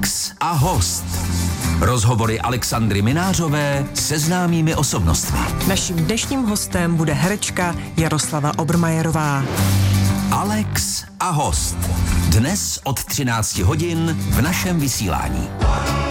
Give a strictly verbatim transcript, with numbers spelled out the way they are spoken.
Alex a host. Rozhovory Alexandry Minářové se známými osobnostmi. Naším dnešním hostem bude herečka Jaroslava Obermajerová. Alex a host. Dnes od třinácti hodin v našem vysílání.